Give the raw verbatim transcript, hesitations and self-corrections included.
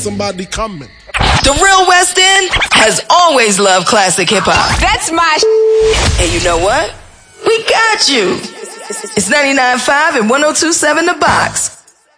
somebody coming. The Real West End has always loved classic hip hop. That's my sh- And you know what? We got you. It's ninety-nine point five and one oh two point seven The Box.